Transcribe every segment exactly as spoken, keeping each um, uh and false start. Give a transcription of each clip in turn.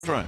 Right.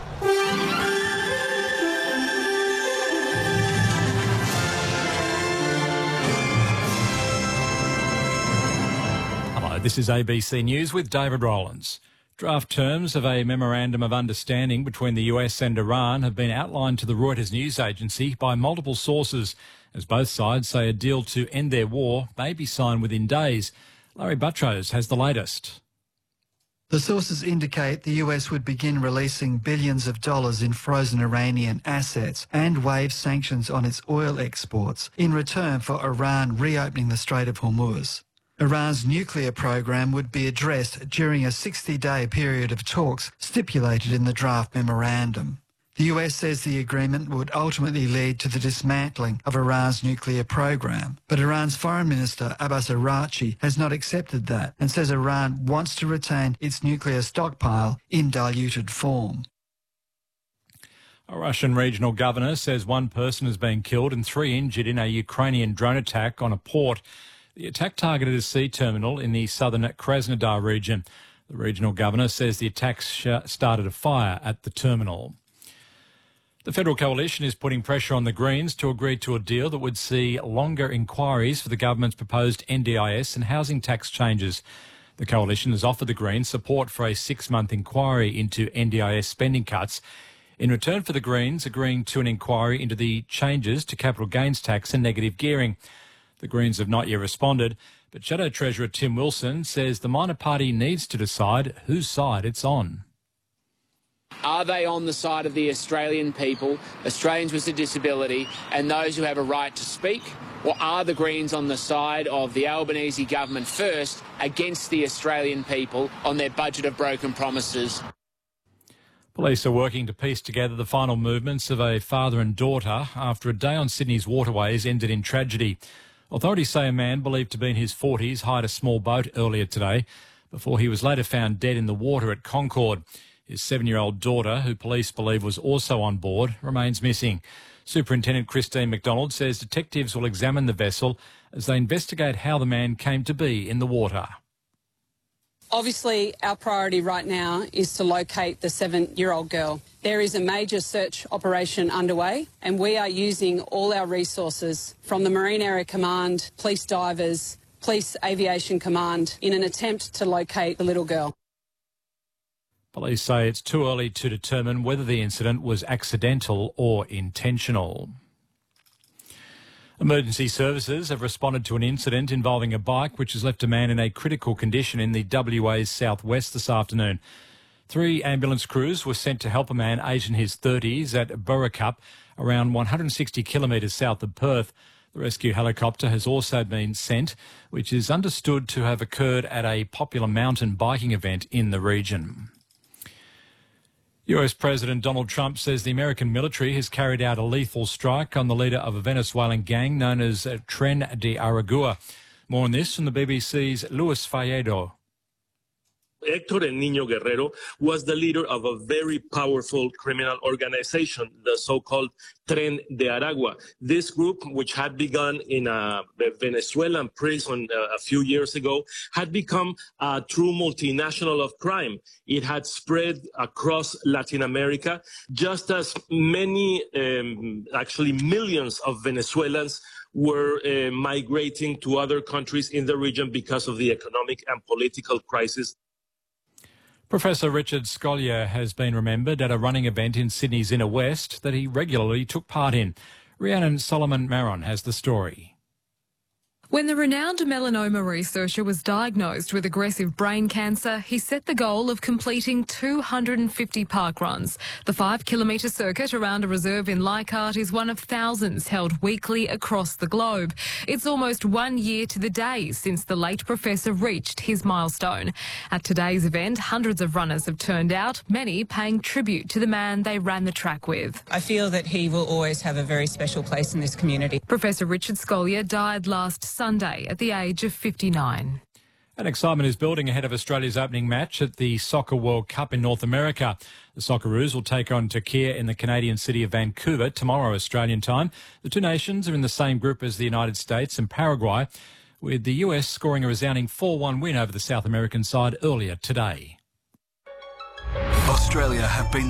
Hello, this is A B C News with David Rowlands. Draft terms of a memorandum of understanding between the U S and Iran have been outlined to the Reuters news agency by multiple sources, as both sides say a deal to end their war may be signed within days. Larry Buttrose has the latest. The sources indicate the U S would begin releasing billions of dollars in frozen Iranian assets and waive sanctions on its oil exports in return for Iran reopening the Strait of Hormuz. Iran's nuclear program would be addressed during a sixty-day period of talks stipulated in the draft memorandum. The U S says the agreement would ultimately lead to the dismantling of Iran's nuclear program, but Iran's Foreign Minister Abbas Araghchi has not accepted that and says Iran wants to retain its nuclear stockpile in diluted form. A Russian regional governor says one person has been killed and three injured in a Ukrainian drone attack on a port. The attack targeted a sea terminal in the southern Krasnodar region. The regional governor says the attack started a fire at the terminal. The Federal Coalition is putting pressure on the Greens to agree to a deal that would see longer inquiries for the government's proposed N D I S and housing tax changes. The Coalition has offered the Greens support for a six-month inquiry into N D I S spending cuts, in return for the Greens agreeing to an inquiry into the changes to capital gains tax and negative gearing. The Greens have not yet responded, but Shadow Treasurer Tim Wilson says the minor party needs to decide whose side it's on. Are they on the side of the Australian people, Australians with a disability, and those who have a right to speak? Or are the Greens on the side of the Albanese government first against the Australian people on their budget of broken promises? Police are working to piece together the final movements of a father and daughter after a day on Sydney's waterways ended in tragedy. Authorities say a man believed to be in his forties hired a small boat earlier today before he was later found dead in the water at Concord. His seven-year-old daughter, who police believe was also on board, remains missing. Superintendent Christine McDonald says detectives will examine the vessel as they investigate how the man came to be in the water. Obviously, our priority right now is to locate the seven-year-old girl. There is a major search operation underway, and we are using all our resources from the Marine Area Command, police divers, Police Aviation Command in an attempt to locate the little girl. Police say it's too early to determine whether the incident was accidental or intentional. Emergency services have responded to an incident involving a bike which has left a man in a critical condition in the W A's southwest this afternoon. Three ambulance crews were sent to help a man aged in his thirties at Burracup, around one hundred sixty kilometres south of Perth. The rescue helicopter has also been sent, which is understood to have occurred at a popular mountain biking event in the region. U S President Donald Trump says the American military has carried out a lethal strike on the leader of a Venezuelan gang known as Tren de Aragua. More on this from the B B C's Luis Falledo. Héctor El Niño Guerrero was the leader of a very powerful criminal organization, the so-called Tren de Aragua. This group, which had begun in a Venezuelan prison uh, a few years ago, had become a true multinational of crime. It had spread across Latin America, just as many, um, actually millions of Venezuelans were uh, migrating to other countries in the region because of the economic and political crisis. Professor Richard Scolyer has been remembered at a running event in Sydney's Inner West that he regularly took part in. Rhiannon Solomon-Maron has the story. When the renowned melanoma researcher was diagnosed with aggressive brain cancer, he set the goal of completing two hundred fifty park runs. The five-kilometre circuit around a reserve in Leichhardt is one of thousands held weekly across the globe. It's almost one year to the day since the late professor reached his milestone. At today's event, hundreds of runners have turned out, many paying tribute to the man they ran the track with. I feel that he will always have a very special place in this community. Professor Richard Scolyer died last Sunday at the age of fifty-nine. And excitement is building ahead of Australia's opening match at the Soccer World Cup in North America. The Socceroos will take on Turkey in the Canadian city of Vancouver tomorrow Australian time. The two nations are in the same group as the United States and Paraguay, with the U S scoring a resounding four one win over the South American side earlier today. Australia have been